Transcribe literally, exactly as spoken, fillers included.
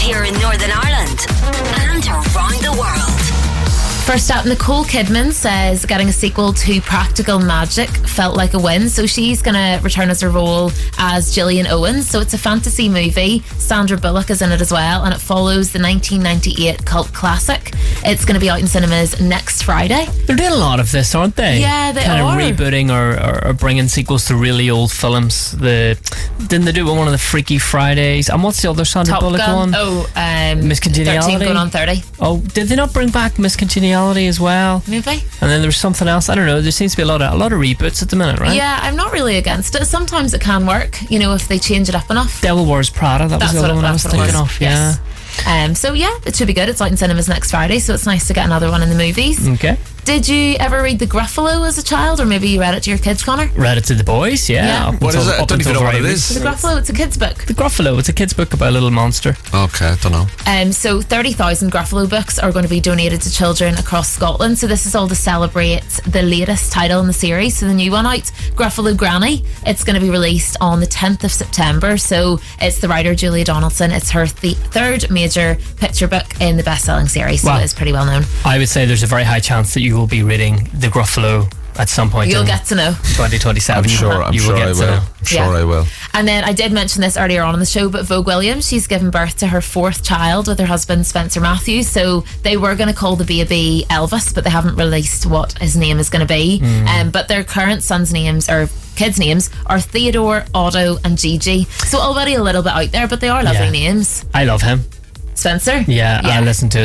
here in Northern Ireland and around the world. First up, Nicole Kidman says getting a sequel to Practical Magic felt like a win. So she's going to return as her role as Gillian Owens. So it's a fantasy movie. Sandra Bullock is in it as well, and it follows the nineteen ninety-eight cult classic. It's going to be out in cinemas next Friday. They're doing a lot of this, aren't they? Yeah, they kind are. Kind of rebooting or, or, or bringing sequels to really old films. The Didn't they do it with one of the Freaky Fridays? And what's the other Sandra Top Bullock Gun. one? Oh, um, Miss Congeniality. thirteen going on thirty. Oh, did they not bring back Miss Congeniality as well? Maybe. And then there was something else. I don't know. There seems to be a lot of a lot of reboots at the minute, right? Yeah, I'm not really against it. Sometimes it can work, you know, if they change it up enough. Devil Wears Prada. That That's was the what other it- one I was that's what it thinking was. of. Yeah. Yes. Um, so yeah, it should be good. It's out in cinemas next Friday, so it's nice to get another one in the movies. Okay. Did you ever read The Gruffalo as a child, or maybe you read it to your kids, Connor? Read it to the boys, yeah. Yeah. Up What until- is it? I up don't even until know what very it is. The recently. Gruffalo, it's a kid's book. The Gruffalo. It's a kid's book about a little monster. Okay, I don't know. Um, so thirty thousand Gruffalo books are going to be donated to children across Scotland. So this is all to celebrate the latest title in the series. So the new one out, Gruffalo Granny. It's going to be released on the tenth of September. So it's the writer Julia Donaldson. It's her th- third major picture book in the best-selling series. So Wow. it's pretty well known. I would say there's a very high chance that you will be reading the Gruffalo at some point You'll in get to know. twenty twenty-seven. I'm sure. I'm you sure will get I to will. know. I'm sure Yeah. I will. And then I did mention this earlier on in the show, but Vogue Williams, she's given birth to her fourth child with her husband Spencer Matthews. So they were going to call the baby Elvis, but they haven't released what his name is going to be. Mm. Um, but their current sons' names or kids' names are Theodore, Otto, and Gigi. So already a little bit out there, but they are lovely Yeah. names. I love him. Spencer? Yeah, I listen to